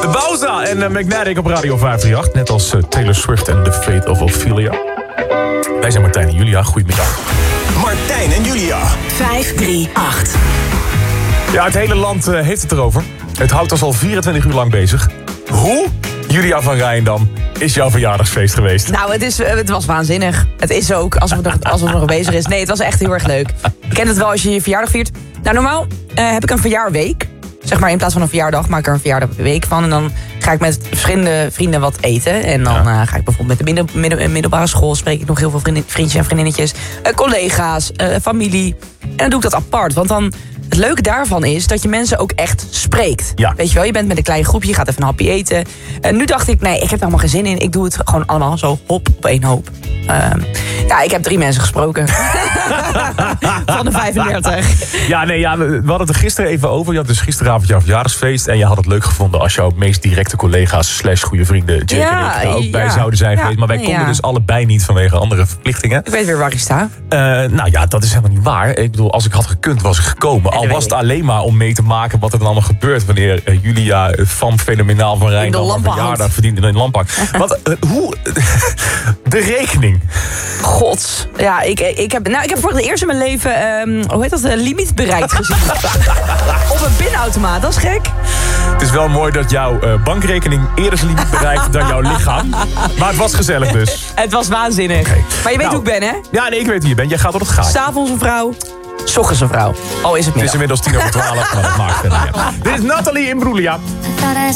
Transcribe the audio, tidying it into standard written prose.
Bowser en Magnetic op Radio 538. Net als Taylor Swift en The Fate of Ophelia. Wij zijn Martijn en Julia. Goedemiddag. Martijn en Julia. 538. Ja, het hele land heeft het erover. Het houdt ons al 24 uur lang bezig. Hoe, Julia van Rijndam, is jouw verjaardagsfeest geweest? Nou, het was waanzinnig. Het is ook, als het nog bezig is. Nee, het was echt heel erg leuk. Je kent het wel als je je verjaardag viert. Nou, normaal heb ik een verjaarweek. Zeg maar, in plaats van een verjaardag maak ik er een verjaardagweek van. En dan ga ik met verschillende vrienden wat eten. En dan ga ik bijvoorbeeld met de middelbare school... spreek ik nog heel veel vriendjes en vriendinnetjes. Collega's, familie. En dan doe ik dat apart. Want dan... Het leuke daarvan is dat je mensen ook echt spreekt. Ja. Weet je wel, je bent met een klein groepje, je gaat even een hapje eten. En nu dacht ik, nee, ik heb er allemaal geen zin in. Ik doe het gewoon allemaal zo hop op één hoop. Ja, ik heb 3 mensen gesproken. Van de 35. Ja, we hadden het er gisteren even over. Je had dus gisteravond jouw verjaardagsfeest. En je had het leuk gevonden als jouw meest directe collega's... / goede vrienden, Jake en ik, daar ook bij zouden zijn geweest. Maar wij konden dus allebei niet vanwege andere verplichtingen. Ik weet weer waar ik sta. Nou ja, dat is helemaal niet waar. Ik bedoel, als ik had gekund, was ik gekomen. Al was het alleen maar om mee te maken wat er dan allemaal gebeurt... wanneer Julia, van fenomenaal van Rijndam... een verjaardag verdient in een lampak. Hoe... De rekening. Gods. Ja, ik heb voor het eerst in mijn leven... hoe heet dat? Limiet bereikt gezien. Op een pinautomaat, dat is gek. Het is wel mooi dat jouw bankrekening eerder zijn limiet bereikt dan jouw lichaam. Maar het was gezellig dus. Het was waanzinnig. Okay. Maar je weet hoe ik ben, hè? Ja, nee, ik weet wie je bent. Jij gaat tot het gaatje. 's avonds een vrouw, 's ochtends een vrouw. Al is het middag. Het is inmiddels 10:12, maar dat maakt het niet. Dit is Nathalie Imbruglia.